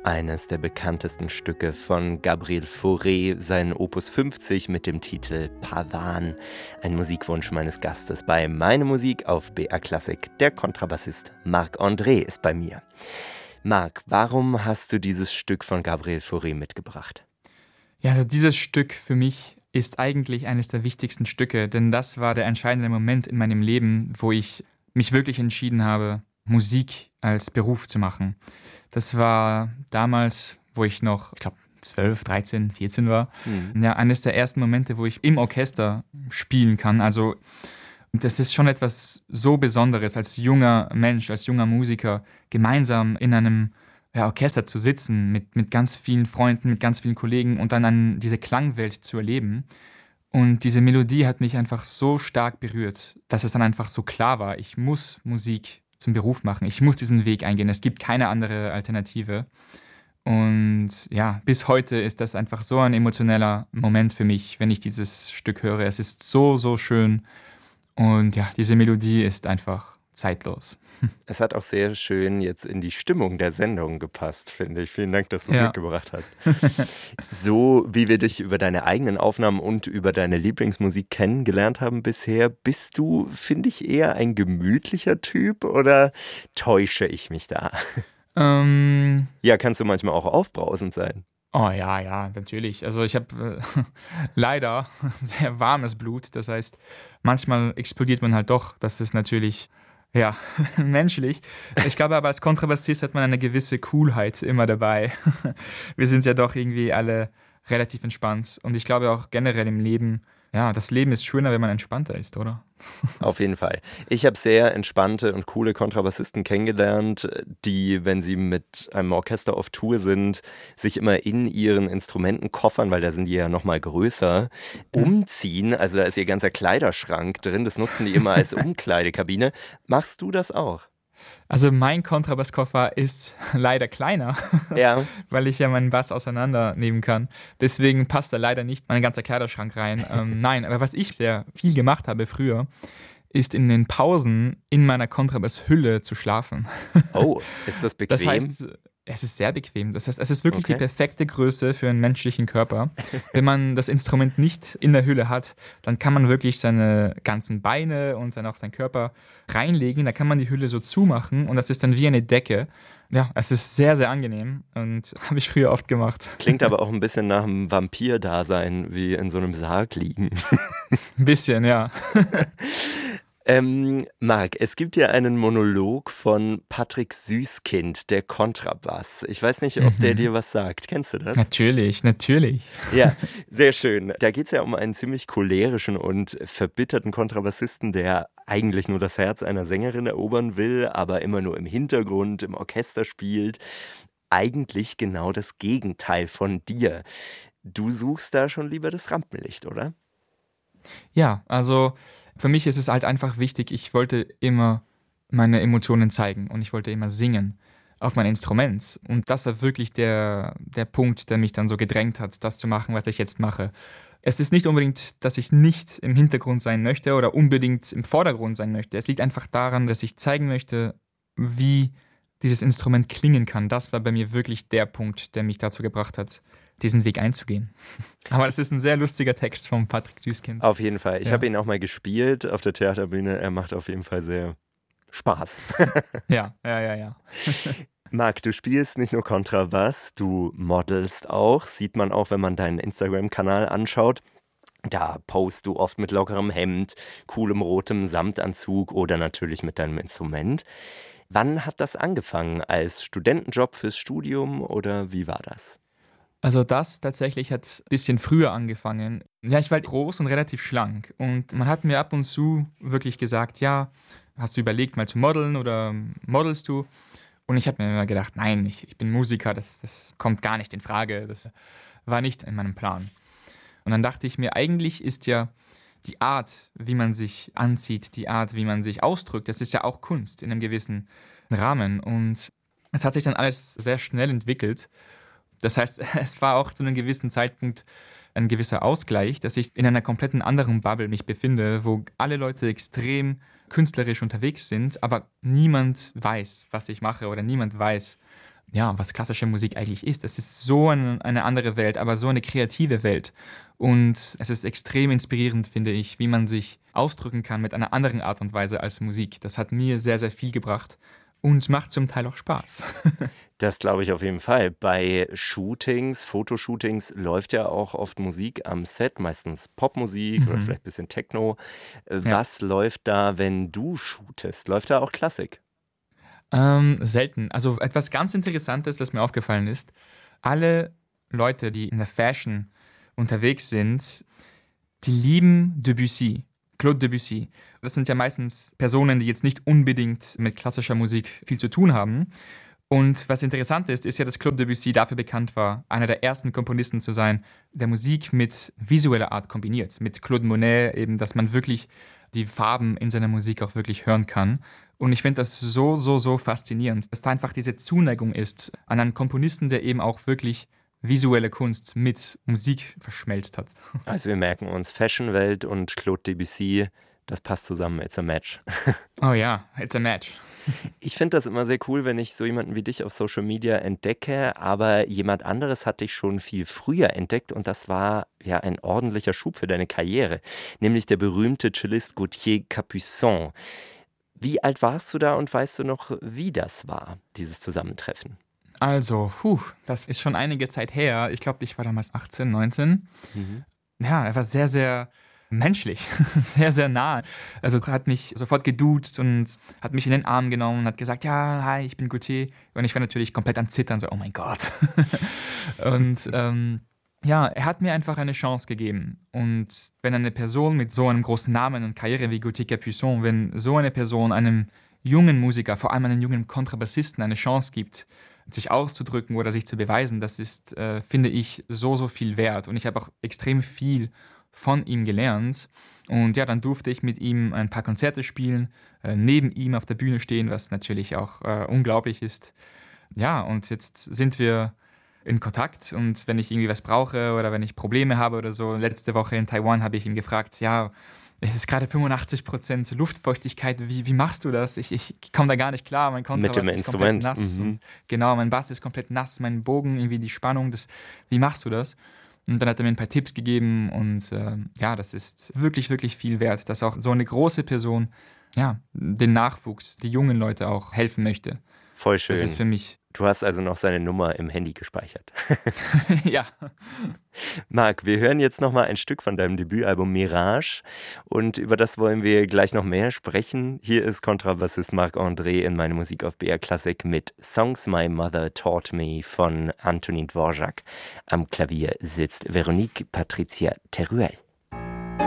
Eines der bekanntesten Stücke von Gabriel Fauré, sein Opus 50 mit dem Titel Pavan. Ein Musikwunsch meines Gastes bei Meine Musik auf BR Klassik. Der Kontrabassist Marc-André ist bei mir. Marc, warum hast du dieses Stück von Gabriel Fauré mitgebracht? Ja, also dieses Stück für mich ist eigentlich eines der wichtigsten Stücke, denn das war der entscheidende Moment in meinem Leben, wo ich mich wirklich entschieden habe, Musik als Beruf zu machen. Das war damals, wo ich noch, ich glaube, 12, 13, 14 war. Ja, eines der ersten Momente, wo ich im Orchester spielen kann. Also das ist schon etwas so Besonderes, als junger Mensch, als junger Musiker, gemeinsam in einem Orchester zu sitzen, mit ganz vielen Freunden, mit ganz vielen Kollegen und dann diese Klangwelt zu erleben. Und diese Melodie hat mich einfach so stark berührt, dass es dann einfach so klar war, ich muss Musik zum Beruf machen. Ich muss diesen Weg eingehen. Es gibt keine andere Alternative. Und ja, bis heute ist das einfach so ein emotioneller Moment für mich, wenn ich dieses Stück höre. Es ist so, so schön. Und ja, diese Melodie ist einfach zeitlos. Es hat auch sehr schön jetzt in die Stimmung der Sendung gepasst, finde ich. Vielen Dank, dass du mitgebracht hast. So wie wir dich über deine eigenen Aufnahmen und über deine Lieblingsmusik kennengelernt haben bisher, bist du, finde ich, eher ein gemütlicher Typ oder täusche ich mich da? Ja, kannst du manchmal auch aufbrausend sein? Oh ja, natürlich. Also ich habe leider sehr warmes Blut. Das heißt, manchmal explodiert man halt doch. Das ist natürlich menschlich. Ich glaube aber, als Kontrabassist hat man eine gewisse Coolheit immer dabei. Wir sind ja doch irgendwie alle relativ entspannt. Und ich glaube auch generell im Leben, das Leben ist schöner, wenn man entspannter ist, oder? Auf jeden Fall. Ich habe sehr entspannte und coole Kontrabassisten kennengelernt, die, wenn sie mit einem Orchester auf Tour sind, sich immer in ihren Instrumentenkoffern, weil da sind die ja nochmal größer, umziehen. Also da ist ihr ganzer Kleiderschrank drin. Das nutzen die immer als Umkleidekabine. Machst du das auch? Also mein Kontrabasskoffer ist leider kleiner, weil ich ja meinen Bass auseinandernehmen kann. Deswegen passt da leider nicht mein ganzer Kleiderschrank rein. Nein, aber was ich sehr viel gemacht habe früher, ist in den Pausen in meiner Kontrabasshülle zu schlafen. Oh, ist das bequem? Das heißt, es ist sehr bequem. Das heißt, es ist wirklich die perfekte Größe für einen menschlichen Körper. Wenn man das Instrument nicht in der Hülle hat, dann kann man wirklich seine ganzen Beine und dann auch seinen Körper reinlegen. Da kann man die Hülle so zumachen und das ist dann wie eine Decke. Ja, es ist sehr, sehr angenehm und habe ich früher oft gemacht. Klingt aber auch ein bisschen nach einem Vampir-Dasein, wie in so einem Sarg liegen. Ein bisschen, ja. Marc, es gibt ja einen Monolog von Patrick Süßkind, der Kontrabass. Ich weiß nicht, ob der dir was sagt. Kennst du das? Natürlich. Ja, sehr schön. Da geht es ja um einen ziemlich cholerischen und verbitterten Kontrabassisten, der eigentlich nur das Herz einer Sängerin erobern will, aber immer nur im Hintergrund, im Orchester spielt. Eigentlich genau das Gegenteil von dir. Du suchst da schon lieber das Rampenlicht, oder? Ja, also für mich ist es halt einfach wichtig, ich wollte immer meine Emotionen zeigen und ich wollte immer singen auf mein Instrument. Und das war wirklich der Punkt, der mich dann so gedrängt hat, das zu machen, was ich jetzt mache. Es ist nicht unbedingt, dass ich nicht im Hintergrund sein möchte oder unbedingt im Vordergrund sein möchte. Es liegt einfach daran, dass ich zeigen möchte, wie dieses Instrument klingen kann. Das war bei mir wirklich der Punkt, der mich dazu gebracht hat, diesen Weg einzugehen. Aber das ist ein sehr lustiger Text von Patrick Süßkind. Auf jeden Fall. Ich habe ihn auch mal gespielt auf der Theaterbühne. Er macht auf jeden Fall sehr Spaß. Ja. Marc, du spielst nicht nur Kontrabass, du modelst auch. Sieht man auch, wenn man deinen Instagram-Kanal anschaut. Da postest du oft mit lockerem Hemd, coolem rotem Samtanzug oder natürlich mit deinem Instrument. Wann hat das angefangen? Als Studentenjob fürs Studium oder wie war das? Also das tatsächlich hat ein bisschen früher angefangen. Ja, ich war groß und relativ schlank und man hat mir ab und zu wirklich gesagt, ja, hast du überlegt mal zu modeln oder modelst du? Und ich habe mir immer gedacht, nein, ich bin Musiker, das kommt gar nicht in Frage, das war nicht in meinem Plan. Und dann dachte ich mir, eigentlich ist ja die Art, wie man sich anzieht, die Art, wie man sich ausdrückt, das ist ja auch Kunst in einem gewissen Rahmen. Und es hat sich dann alles sehr schnell entwickelt. Das heißt, es war auch zu einem gewissen Zeitpunkt ein gewisser Ausgleich, dass ich in einer kompletten anderen Bubble mich befinde, wo alle Leute extrem künstlerisch unterwegs sind, aber niemand weiß, was ich mache oder niemand weiß, was klassische Musik eigentlich ist. Es ist so eine andere Welt, aber so eine kreative Welt. Und es ist extrem inspirierend, finde ich, wie man sich ausdrücken kann mit einer anderen Art und Weise als Musik. Das hat mir sehr, sehr viel gebracht und macht zum Teil auch Spaß. Das glaube ich auf jeden Fall. Bei Shootings, Fotoshootings läuft ja auch oft Musik am Set, meistens Popmusik oder vielleicht ein bisschen Techno. Was läuft da, wenn du shootest? Läuft da auch Klassik? Selten. Also etwas ganz Interessantes, was mir aufgefallen ist. Alle Leute, die in der Fashion unterwegs sind, die lieben Debussy, Claude Debussy. Das sind ja meistens Personen, die jetzt nicht unbedingt mit klassischer Musik viel zu tun haben. Und was interessant ist ja, dass Claude Debussy dafür bekannt war, einer der ersten Komponisten zu sein, der Musik mit visueller Art kombiniert. Mit Claude Monet eben, dass man wirklich die Farben in seiner Musik auch wirklich hören kann. Und ich finde das so faszinierend, dass da einfach diese Zuneigung ist an einen Komponisten, der eben auch wirklich visuelle Kunst mit Musik verschmelzt hat. Also wir merken uns, Fashionwelt und Claude Debussy, das passt zusammen, it's a match. Oh ja, it's a match. Ich finde das immer sehr cool, wenn ich so jemanden wie dich auf Social Media entdecke, aber jemand anderes hat dich schon viel früher entdeckt und das war ja ein ordentlicher Schub für deine Karriere, nämlich der berühmte Cellist Gauthier Capuçon. Wie alt warst du da und weißt du noch, wie das war, dieses Zusammentreffen? Also, das ist schon einige Zeit her. Ich glaube, ich war damals 18, 19. Ja, er war sehr, sehr menschlich, sehr, sehr nah. Also hat mich sofort geduzt und hat mich in den Arm genommen und hat gesagt, ja, hi, ich bin Gauthier. Und ich war natürlich komplett am Zittern, so, oh mein Gott. Und er hat mir einfach eine Chance gegeben. Und wenn eine Person mit so einem großen Namen und Karriere wie Gauthier Capuçon, wenn so eine Person einem jungen Musiker, vor allem einem jungen Kontrabassisten, eine Chance gibt, sich auszudrücken oder sich zu beweisen, das ist, finde ich, so viel wert. Und ich habe auch extrem viel von ihm gelernt. Und ja, dann durfte ich mit ihm ein paar Konzerte spielen, neben ihm auf der Bühne stehen, was natürlich auch unglaublich ist. Ja, und jetzt sind wir in Kontakt und wenn ich irgendwie was brauche oder wenn ich Probleme habe oder so, letzte Woche in Taiwan habe ich ihn gefragt, ja, es ist gerade 85% Luftfeuchtigkeit, wie machst du das? Ich komme da gar nicht klar, mein Kontrabass ist komplett nass. Und genau, mein Bass ist komplett nass, mein Bogen, irgendwie die Spannung, wie machst du das? Und dann hat er mir ein paar Tipps gegeben und das ist wirklich, wirklich viel wert, dass auch so eine große Person den Nachwuchs, die jungen Leute auch helfen möchte. Voll schön. Das ist für mich. Du hast also noch seine Nummer im Handy gespeichert. Ja. Marc, wir hören jetzt nochmal ein Stück von deinem Debütalbum Mirage und über das wollen wir gleich noch mehr sprechen. Hier ist Kontrabassist Marc-André in Meine Musik auf BR Classic mit Songs My Mother Taught Me von Antonin Dvorak. Am Klavier sitzt Veronique Patricia Teruel.